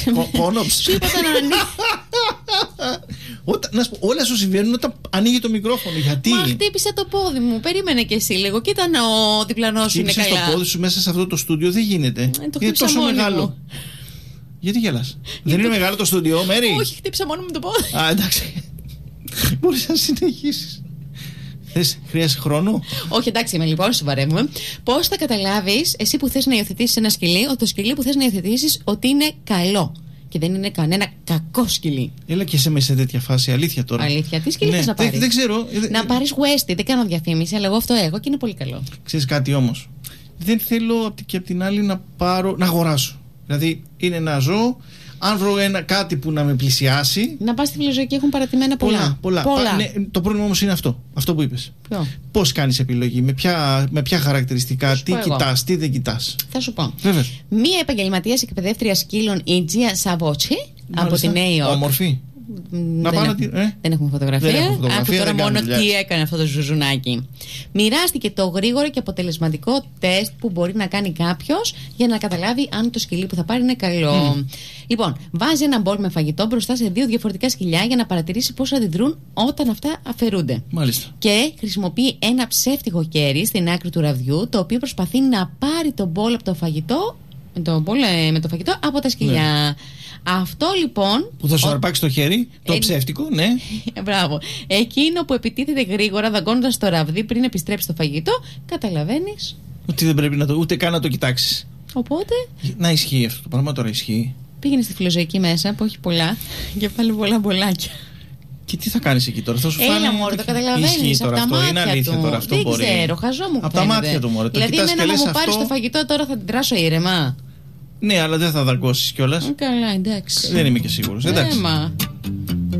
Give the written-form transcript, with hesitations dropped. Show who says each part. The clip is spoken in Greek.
Speaker 1: Κόνοψ.
Speaker 2: Σου είπα όταν ανοίγει.
Speaker 1: Να σου πω, όλα σου συμβαίνουν όταν ανοίγει το μικρόφωνο. Γιατί?
Speaker 2: Μα χτύπησε το πόδι μου. Περίμενε κι εσύ λίγο. Κοίτα ο διπλανός είναι καλά.
Speaker 1: Χτύπησε το πόδι σου μέσα σε αυτό το στούντιο, δεν γίνεται.
Speaker 2: Το
Speaker 1: είναι τόσο μεγάλο.
Speaker 2: Μου.
Speaker 1: Γιατί γελάς? Δεν είναι μεγάλο το στούντιο, Μέρη?
Speaker 2: Όχι, χτύπησα μόνο μου το πόδι.
Speaker 1: Α, εντάξει. Μπορείς να συνεχίσεις. Χρειάζεσαι χρόνο?
Speaker 2: Όχι, εντάξει, είμαι λοιπόν, σοβαρεύουμε. Πώς θα καταλάβεις, εσύ που θες να υιοθετήσεις ένα σκυλί, ότι το σκυλί που θες να υιοθετήσεις ότι είναι καλό και δεν είναι κανένα κακό σκυλί?
Speaker 1: Έλα και είσαι σε τέτοια φάση, αλήθεια τώρα.
Speaker 2: Αλήθεια, τι σκυλί θες να πάρεις?
Speaker 1: Δεν ξέρω.
Speaker 2: Να πάρεις Westie, δεν κάνω διαφήμιση, αλλά εγώ αυτό έχω και είναι πολύ καλό.
Speaker 1: Ξέρεις κάτι όμως? Δεν θέλω και απ' την άλλη να αγοράσω. Δηλαδή είναι ένα ζώο. Αν βρω κάτι που να με πλησιάσει.
Speaker 2: Να πας στη φιλοζωική, έχουν παρατημένα πολλά.
Speaker 1: Ναι, το πρόβλημα όμως είναι αυτό που είπες.
Speaker 2: Ποιο?
Speaker 1: Πώς κάνεις επιλογή, με ποια χαρακτηριστικά, τι κοιτάς, τι δεν κοιτάς?
Speaker 2: Θα σου πω.
Speaker 1: Βέβαια.
Speaker 2: Μία επαγγελματίας εκπαιδεύτρια σκύλων, η Τζία Σαβότσι, από τη Νέα Υόρκη.
Speaker 1: Όμορφη.
Speaker 2: Δεν έχουμε φωτογραφία. Άκου τώρα μόνο τι έκανε αυτό το ζουζουνάκι. Μοιράστηκε το γρήγορο και αποτελεσματικό τεστ που μπορεί να κάνει κάποιος για να καταλάβει αν το σκυλί που θα πάρει είναι καλό. Λοιπόν, βάζει ένα μπολ με φαγητό μπροστά σε 2 διαφορετικά σκυλιά για να παρατηρήσει πώς αντιδρούν όταν αυτά αφαιρούνται.
Speaker 1: Μάλιστα.
Speaker 2: Και χρησιμοποιεί ένα ψεύτικο κέρι στην άκρη του ραβδιού, το οποίο προσπαθεί να πάρει το μπολ από το φαγητό. Με το φαγητό από τα σκυλιά. Ναι. Αυτό λοιπόν.
Speaker 1: Που θα σου αρπάξει το χέρι, το ψεύτικο, ναι.
Speaker 2: Μπράβο. Εκείνο που επιτίθεται γρήγορα, δαγκώνοντας το ραβδί πριν επιστρέψει το φαγητό, καταλαβαίνεις
Speaker 1: ότι δεν πρέπει ούτε καν να το κοιτάξεις.
Speaker 2: Οπότε.
Speaker 1: Να ισχύει αυτό το πράγμα, τώρα ισχύει.
Speaker 2: Πήγαινε στη φιλοζωική μέσα που έχει πολλά και πάλι πολλά μπολάκια.
Speaker 1: Και τι θα κάνεις εκεί τώρα, θα σου φάνει?
Speaker 2: Έλα μωρέ, το καταλαβαίνεις από τα μάτια.
Speaker 1: Είναι αλήθεια
Speaker 2: του.
Speaker 1: Τώρα αυτό
Speaker 2: δεν
Speaker 1: μπορεί.
Speaker 2: Ξέρω, χαζό μου.
Speaker 1: Από τα μάτια του μωρέ.
Speaker 2: Δηλαδή, εμένα να μου πάρεις το φαγητό τώρα θα την τράσω ήρεμα.
Speaker 1: Ναι, αλλά δεν θα δαγκώσεις κιόλας.
Speaker 2: Καλά, εντάξει.
Speaker 1: Δεν είμαι και σίγουρος. Εντάξει.